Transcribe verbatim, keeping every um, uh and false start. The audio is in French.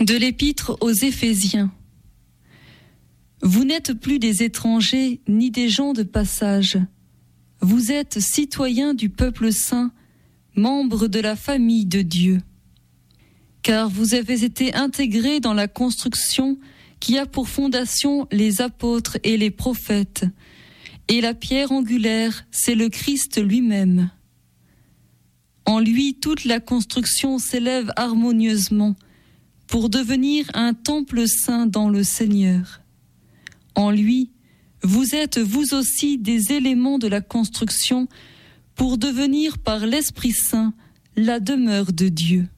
De l'Épître aux Éphésiens. Vous n'êtes plus des étrangers ni des gens de passage. Vous êtes citoyens du peuple saint, membres de la famille de Dieu. Car vous avez été intégrés dans la construction qui a pour fondation les apôtres et les prophètes, et la pierre angulaire, c'est le Christ lui-même. En lui, toute la construction s'élève harmonieusement pour devenir un temple saint dans le Seigneur. En lui, vous êtes vous aussi des éléments de la construction pour devenir par l'Esprit Saint la demeure de Dieu.